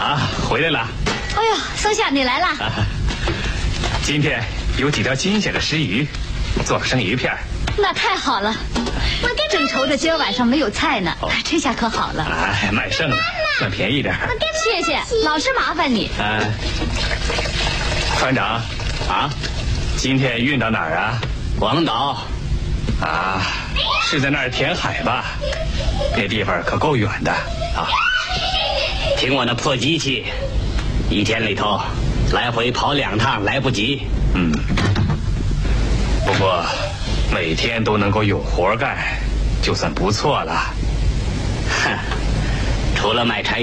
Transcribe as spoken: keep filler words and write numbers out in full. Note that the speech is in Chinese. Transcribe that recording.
啊，回来了。 哎呦，松下你来了。 啊，今天有几条新鲜的石鱼，做个生鱼片。 那太好了，我正愁着今儿晚上没有菜呢，哦、这下可好了。 哎，买剩了，算便宜点。 谢谢，老是麻烦你。 啊，船长， 啊， 今天运到哪儿啊？ 广岛。 啊，是在那儿填海吧？那地方可够远的啊！ 凭我那破机器，一天里头来回跑两趟来不及。 嗯，不过每天都能够有活干，就算不错了。 哼，除了卖柴